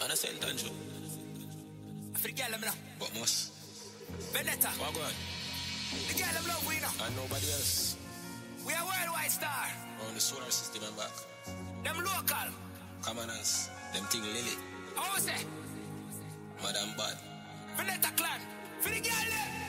Man, I say Tanjo. I feel the girl them now. What must? Vendetta. What go on? The girl them love we now. And nobody else. We are worldwide star. On the solar system and back. Them local. Commoners. Them thing Lily. How say? Madam Bad. Vendetta clan. For the girl them.